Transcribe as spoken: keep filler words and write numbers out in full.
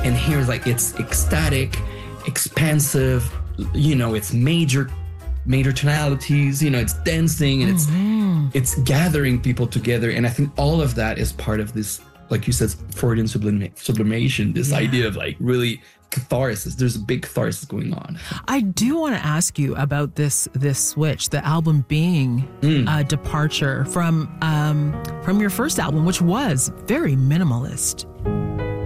And here's like, it's ecstatic, expansive, you know, it's major, major tonalities, you know, it's dancing and mm-hmm. it's, it's gathering people together. And I think all of that is part of this, like you said, Freudian sublima- sublimation, this yeah. idea of like really catharsis. There's a big catharsis going on. I do want to ask you about this this switch, the album being mm. a departure from um, from your first album, which was very minimalist.